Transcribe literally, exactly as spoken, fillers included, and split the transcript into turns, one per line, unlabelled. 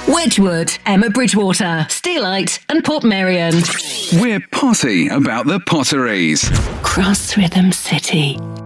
Wedgwood, Emma Bridgewater, Steelite and Port Merion.
We're potty about the potteries.
Cross Rhythm City.